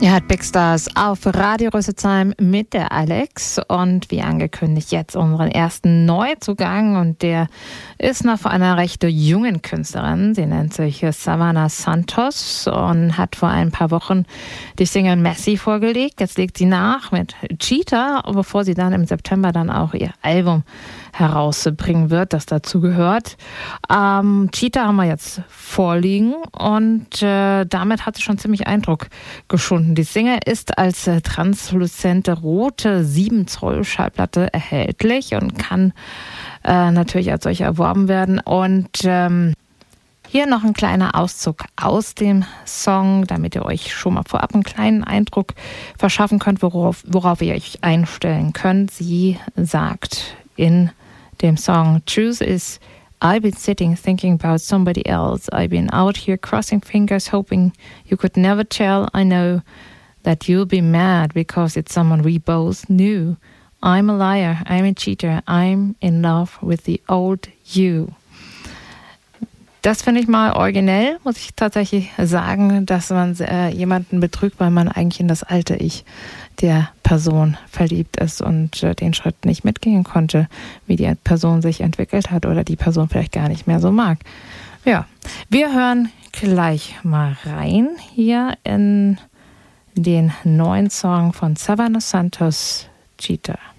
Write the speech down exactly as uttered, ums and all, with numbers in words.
Ihr hört Big Stars auf Radio Rüsselsheim mit der Alex und wie angekündigt jetzt unseren ersten Neuzugang und der ist noch von einer recht jungen Künstlerin. Sie nennt sich Savannah Santos und hat vor ein paar Wochen die Single Messy vorgelegt. Jetzt legt sie nach mit Cheetah, bevor sie dann im September dann auch ihr Album herausbringen wird, das dazu gehört. Ähm, Cheetah haben wir jetzt vorliegen und äh, damit hat sie schon ziemlich Eindruck geschunden. Die Single ist als äh, transluzente rote sieben Zoll Schallplatte erhältlich und kann äh, natürlich als solche erworben werden. Und ähm, hier noch ein kleiner Auszug aus dem Song, damit ihr euch schon mal vorab einen kleinen Eindruck verschaffen könnt, worauf, worauf ihr euch einstellen könnt. Sie sagt in dem Song, Truth is, I've been sitting thinking about somebody else. I've been out here crossing fingers, hoping you could never tell. I know that you'll be mad because it's someone we both knew. I'm a liar, I'm a cheater, I'm in love with the old you. Das finde ich mal originell, muss ich tatsächlich sagen, dass man äh, jemanden betrügt, weil man eigentlich in das alte Ich der Person verliebt ist und äh, den Schritt nicht mitgehen konnte, wie die Person sich entwickelt hat oder die Person vielleicht gar nicht mehr so mag. Ja, wir hören gleich mal rein hier in den neuen Song von Savannah Santos, Cheetah.